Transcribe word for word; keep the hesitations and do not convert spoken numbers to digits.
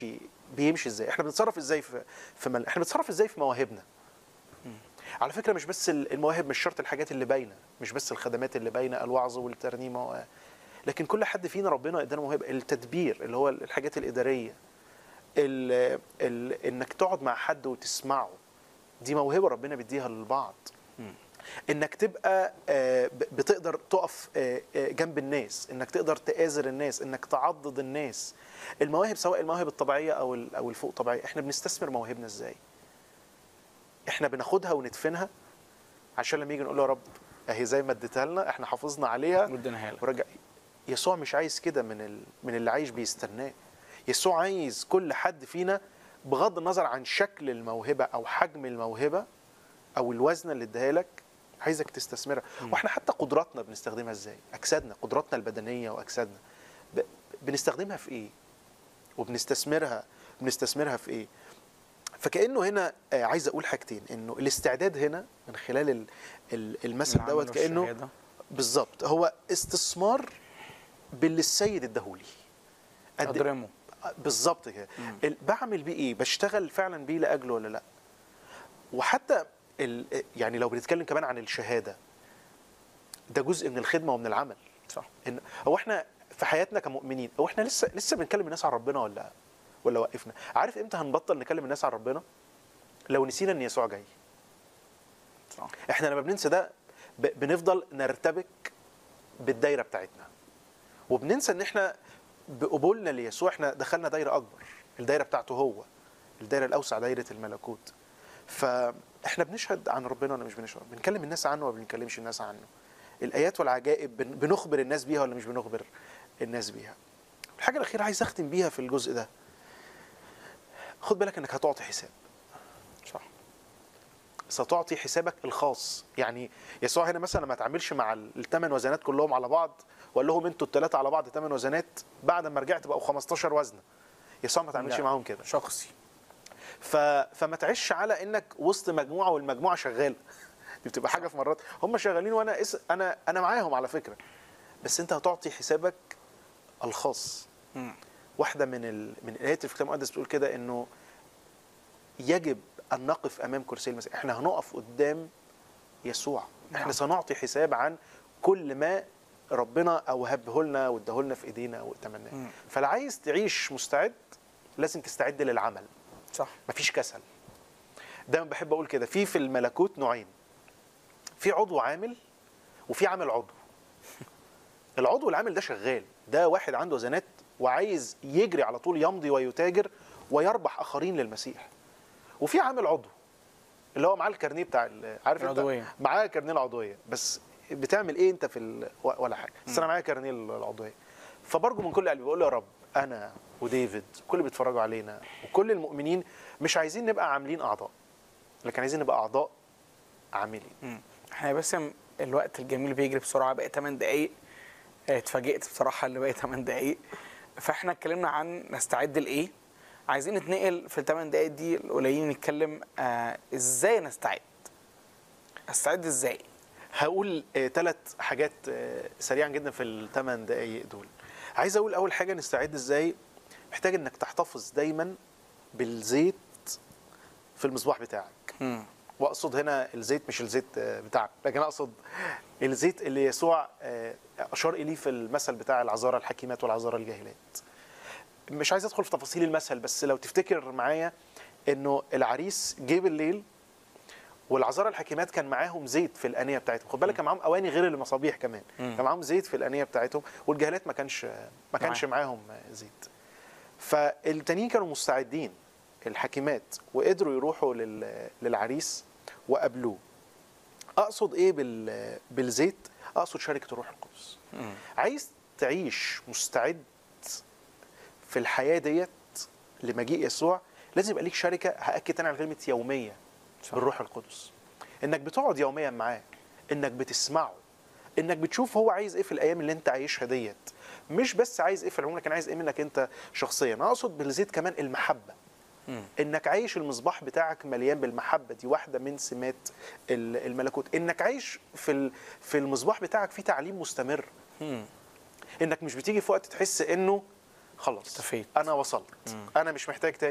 بيمشي ازاي؟ احنا بنتصرف ازاي في في مل... احنا بنتصرف ازاي في مواهبنا؟ على فكره مش بس المواهب، مش شرط الحاجات اللي باينه، مش بس الخدمات اللي باينه، الوعظ والترنيمه و... لكن كل حد فينا ربنا ادانا موهبه. التدبير اللي هو الحاجات الاداريه، ال... ال... انك تقعد مع حد وتسمعه، دي موهبه ربنا بيديها للبعض. انك تبقى بتقدر تقف جنب الناس، انك تقدر تآزر الناس، انك تعضد الناس. المواهب سواء المواهب الطبيعيه او او الفوق طبيعيه، احنا بنستثمر مواهبنا ازاي؟ احنا بناخدها وندفنها عشان لما يجي نقول له يا رب اهي زي ما اديتها لنا احنا حافظنا عليها وديناها لك. ورجع. يسوع مش عايز كده من ال... من اللي عايش بيستناه. يسوع عايز كل حد فينا بغض النظر عن شكل الموهبه او حجم الموهبه او الوزن اللي اداها لك، عايزك تستثمرها. واحنا حتى قدراتنا بنستخدمها ازاي؟ اجسادنا، قدراتنا البدنيه واجسادنا ب... بنستخدمها في ايه؟ وبنستثمرها بنستثمرها في ايه؟ فكأنه هنا عايز اقول حاجتين، انه الاستعداد هنا من خلال المثل دوت كأنه بالظبط هو استثمار باللي السيد اداهولي. اضرمه بالظبط كده. بعمل بيه ايه؟ بشتغل فعلا بيه لاجله ولا لا؟ وحتى يعني لو بنتكلم كمان عن الشهاده، ده جزء من الخدمه ومن العمل. صح. إن هو احنا في حياتنا كمؤمنين، هو احنا لسه لسه بنكلم الناس عن ربنا ولا ولا وقفنا؟ عارف امتى هنبطل نكلم الناس عن ربنا؟ لو نسينا ان يسوع جاي. صح. احنا لما بننسى ده بنفضل نرتبك بالدايره بتاعتنا، وبننسى ان احنا بقبولنا ليسوع احنا دخلنا دايره اكبر، الدايره بتاعته هو، الدايره الاوسع، دايره الملكوت. فاحنا بنشهد عن ربنا ولا مش بنشهد؟ بنكلم الناس عنه ولا بنكلمش الناس عنه؟ الايات والعجائب بنخبر الناس بيها ولا مش بنخبر الناس بيها؟ الحاجه الاخيره عايز اختم بيها في الجزء ده، خد بالك انك هتعطي حساب. صح. ستعطي حسابك الخاص. يعني يسوع هنا مثلا ما تعملش مع الثمان وزنات كلهم على بعض وقال لهم انتوا الثلاثه على بعض ثمان وزنات، بعد ما رجعت بقوا خمستاشر وزنه. يسوع ما تعملش معاهم كده، شخصي. ف... فما تعيش على انك وسط مجموعه والمجموعه شغاله. دي بتبقى حاجه في مرات هم شغالين وانا اس... انا انا معاهم على فكره، بس انت هتعطي حسابك الخاص. م. واحده من ال... من الايات في الكتاب المقدس بتقول كده، انه يجب ان نقف امام كرسي المسيح. احنا هنقف قدام يسوع. احنا نعم. سنعطي حساب عن كل ما ربنا اوهبه لنا واداه لنا في ايدينا واتمناه. فلو عايز تعيش مستعد لازم تستعد للعمل. صح. مفيش كسل. دايما بحب اقول كده، في في الملكوت نوعين، في عضو عامل وفي عامل عضو. العضو العامل ده شغال، ده واحد عنده وزنات وعايز يجري على طول، يمضي ويتاجر ويربح اخرين للمسيح. وفي عامل عضو اللي هو معاه الكارنيه بتاع عارف العضوية، انت معاه كارنيه العضويه، بس بتعمل ايه انت في ال... ولا حاجه، بس انا معايا كارنيه العضويه. فبرجو من كل قلبي بقول له يا رب، انا وديفيد كل اللي بيتفرجوا علينا وكل المؤمنين مش عايزين نبقى عاملين اعضاء، لكن عايزين نبقى اعضاء عاملين. احنا بس الوقت الجميل بيجري بسرعه، بقى ثمان دقايق. اتفاجئت بصراحه اللي بقى ثمان دقايق. فاحنا اتكلمنا عن نستعد لايه، عايزين نتنقل في الثمان دقايق دي القليلين نتكلم آه ازاي نستعد. استعد ازاي؟ هقول ثلاث آه حاجات آه سريعا جدا في الثمان دقايق دول. عايز اقول اول حاجه نستعد ازاي. محتاج انك تحتفظ دايما بالزيت في المصباح بتاعك. م. واقصد هنا الزيت مش الزيت بتاعك، لكن اقصد الزيت اللي يسوع اشار اليه في المثل بتاع العذارى الحكيمات والعذارى الجاهلات. مش عايز ادخل في تفاصيل المثل، بس لو تفتكر معايا انه العريس جه بالليل والعذارى الحكيمات كان معاهم زيت في الانيه بتاعتهم. خد بالك كان معاهم اواني غير المصابيح كمان، كان معاهم زيت في الانيه بتاعتهم، والجاهلات ما كانش ما كانش معاهم زيت. فالتانيين كانوا مستعدين الحكيمات وقدروا يروحوا للعريس وقابلوه. اقصد ايه بالزيت؟ اقصد شركه الروح القدس. مم. عايز تعيش مستعد في الحياه ديت لمجيء يسوع، لازم يبقى ليك شركه. هاكد تاني على كلمه يوميه بالروح القدس، انك بتقعد يوميا معاه، انك بتسمعه، انك بتشوف هو عايز ايه في الايام اللي انت عايشها ديت. مش بس عايز ايه في العموم، لكن عايز ايه منك انت شخصيا. اقصد بالزيت كمان المحبه. مم. انك عايش المصباح بتاعك مليان بالمحبه، دي واحده من سمات الملكوت. انك عايش في في المصباح بتاعك في تعليم مستمر. مم. انك مش بتيجي في وقت تحس انه خلاص اكتفيت. انا وصلت، انا مش محتاج تاني